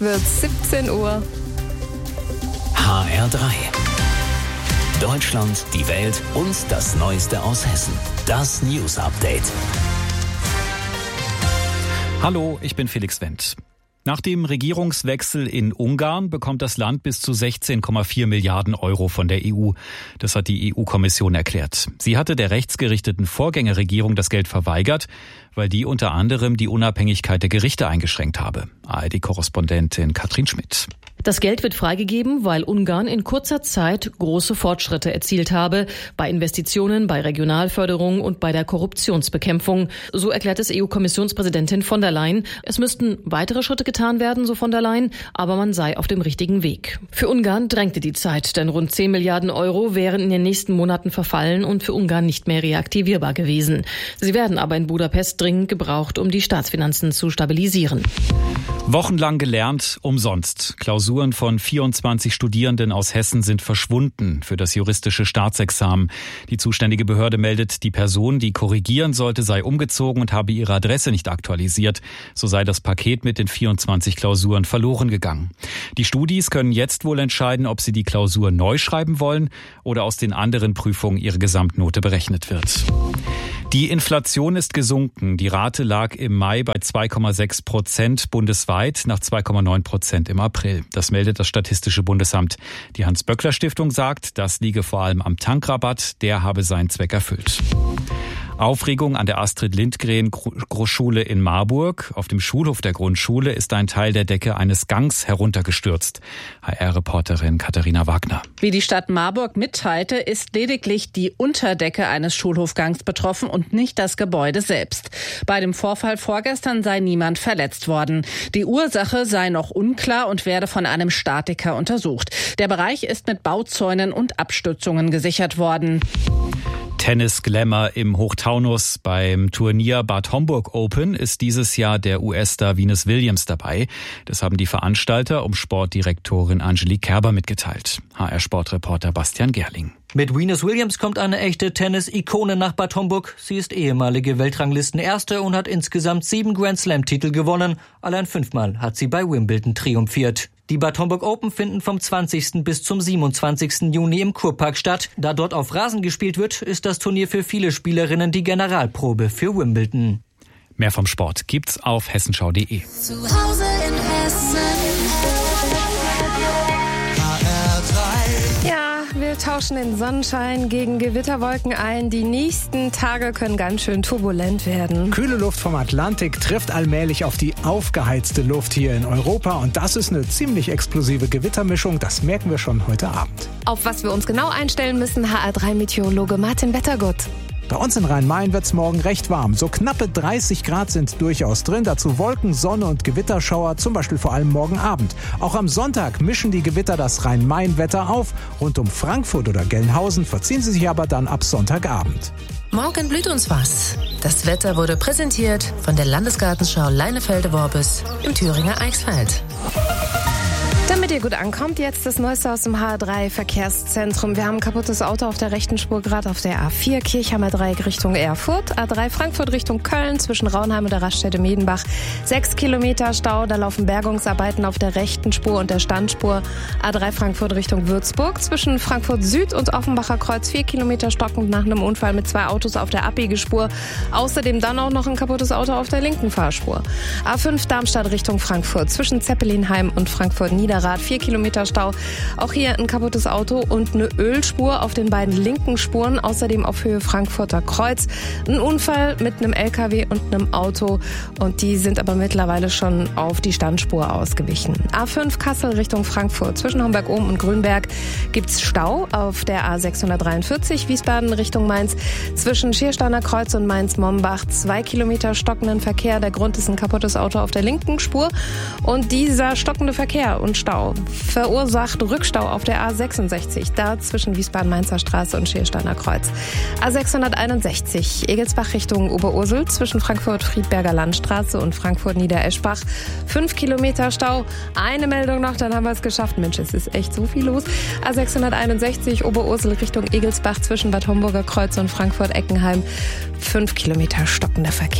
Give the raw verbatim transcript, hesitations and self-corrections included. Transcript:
wird siebzehn Uhr. H R drei. Deutschland, die Welt und das Neueste aus Hessen. Das News Update. Hallo, ich bin Felix Wendt. Nach dem Regierungswechsel in Ungarn bekommt das Land bis zu sechzehn Komma vier Milliarden Euro von der E U. Das hat die E U-Kommission erklärt. Sie hatte der rechtsgerichteten Vorgängerregierung das Geld verweigert, weil die unter anderem die Unabhängigkeit der Gerichte eingeschränkt habe. A R D-Korrespondentin Katrin Schmidt. Das Geld wird freigegeben, weil Ungarn in kurzer Zeit große Fortschritte erzielt habe bei Investitionen, bei Regionalförderung und bei der Korruptionsbekämpfung. So erklärt es E U-Kommissionspräsidentin von der Leyen. Es müssten weitere Schritte getan werden, so von der Leyen, aber man sei auf dem richtigen Weg. Für Ungarn drängte die Zeit, denn rund zehn Milliarden Euro wären in den nächsten Monaten verfallen und für Ungarn nicht mehr reaktivierbar gewesen. Sie werden aber in Budapest dringend gebraucht, um die Staatsfinanzen zu stabilisieren. Wochenlang gelernt, umsonst. Klausuren von vierundzwanzig Studierenden aus Hessen sind verschwunden für das juristische Staatsexamen. Die zuständige Behörde meldet, die Person, die korrigieren sollte, sei umgezogen und habe ihre Adresse nicht aktualisiert. So sei das Paket mit den vierundzwanzig Klausuren verloren gegangen. Die Studis können jetzt wohl entscheiden, ob sie die Klausur neu schreiben wollen oder aus den anderen Prüfungen ihre Gesamtnote berechnet wird. Die Inflation ist gesunken. Die Rate lag im Mai bei zwei Komma sechs Prozent bundesweit nach zwei Komma neun Prozent im April. Das meldet das Statistische Bundesamt. Die Hans-Böckler-Stiftung sagt, das liege vor allem am Tankrabatt. Der habe seinen Zweck erfüllt. Aufregung an der Astrid-Lindgren-Schule in Marburg. Auf dem Schulhof der Grundschule ist ein Teil der Decke eines Gangs heruntergestürzt. H R-Reporterin Katharina Wagner. Wie die Stadt Marburg mitteilte, ist lediglich die Unterdecke eines Schulhofgangs betroffen und nicht das Gebäude selbst. Bei dem Vorfall vorgestern sei niemand verletzt worden. Die Ursache sei noch unklar und werde von einem Statiker untersucht. Der Bereich ist mit Bauzäunen und Abstützungen gesichert worden. Tennis-Glamour im Hochtaunus. Beim Turnier Bad Homburg Open ist dieses Jahr der U S-Star Venus Williams dabei. Das haben die Veranstalter um Sportdirektorin Angelique Kerber mitgeteilt. H R-Sportreporter Bastian Gerling. Mit Venus Williams kommt eine echte Tennis-Ikone nach Bad Homburg. Sie ist ehemalige Weltranglistenerste und hat insgesamt sieben Grand-Slam-Titel gewonnen. Allein fünfmal hat sie bei Wimbledon triumphiert. Die Bad Homburg Open finden vom zwanzigsten bis zum siebenundzwanzigsten Juni im Kurpark statt. Da dort auf Rasen gespielt wird, ist das Turnier für viele Spielerinnen die Generalprobe für Wimbledon. Mehr vom Sport gibt's auf hessenschau punkt de. Zu Hause in Hessen. Ja, wir tauschen den Sonnenschein gegen Gewitterwolken ein. Die nächsten Tage können ganz schön turbulent werden. Kühle Luft vom Atlantik trifft allmählich auf die aufgeheizte Luft hier in Europa. Und das ist eine ziemlich explosive Gewittermischung. Das merken wir schon heute Abend. Auf was wir uns genau einstellen müssen, H R drei Meteorologe Martin Wettergott. Bei uns in Rhein-Main wird es morgen recht warm. So knappe dreißig Grad sind durchaus drin. Dazu Wolken, Sonne und Gewitterschauer, zum Beispiel vor allem morgen Abend. Auch am Sonntag mischen die Gewitter das Rhein-Main-Wetter auf. Rund um Frankfurt oder Gelnhausen verziehen sie sich aber dann ab Sonntagabend. Morgen blüht uns was. Das Wetter wurde präsentiert von der Landesgartenschau Leinefelde-Worbis im Thüringer Eichsfeld. Damit ihr gut ankommt, jetzt das Neueste aus dem H R drei Verkehrszentrum. Wir haben ein kaputtes Auto auf der rechten Spur, gerade auf der A vier, Kirchheimer Dreieck Richtung Erfurt. A drei Frankfurt Richtung Köln, zwischen Raunheim und der Raststätte Medenbach. Sechs Kilometer Stau, da laufen Bergungsarbeiten auf der rechten Spur und der Standspur. A drei Frankfurt Richtung Würzburg, zwischen Frankfurt Süd und Offenbacher Kreuz. Vier Kilometer stockend nach einem Unfall mit zwei Autos auf der Abbiegespur. Außerdem dann auch noch ein kaputtes Auto auf der linken Fahrspur. A fünf Darmstadt Richtung Frankfurt, zwischen Zeppelinheim und Frankfurt-Niederrad. Vier Kilometer Stau. Auch hier ein kaputtes Auto und eine Ölspur auf den beiden linken Spuren. Außerdem auf Höhe Frankfurter Kreuz. Ein Unfall mit einem L K W und einem Auto. Und die sind aber mittlerweile schon auf die Standspur ausgewichen. A fünf Kassel Richtung Frankfurt. Zwischen Homberg-Ohm und Grünberg gibt's Stau. Auf der A sechshundertdreiundvierzig Wiesbaden Richtung Mainz. Zwischen Schiersteiner Kreuz und Mainz-Mombach. Zwei Kilometer stockenden Verkehr. Der Grund ist ein kaputtes Auto auf der linken Spur. Und dieser stockende Verkehr und Stau verursacht Rückstau auf der A sechsundsechzig, da zwischen Wiesbaden-Mainzer Straße und Schiersteiner Kreuz. A sechshunderteinundsechzig, Egelsbach Richtung Oberursel, zwischen Frankfurt-Friedberger Landstraße und Frankfurt-Niedereschbach. Fünf Kilometer Stau. Eine Meldung noch, dann haben wir es geschafft. Mensch, es ist echt so viel los. A sechshunderteinundsechzig, Oberursel Richtung Egelsbach, zwischen Bad Homburger Kreuz und Frankfurt-Eckenheim. Fünf Kilometer stockender Verkehr.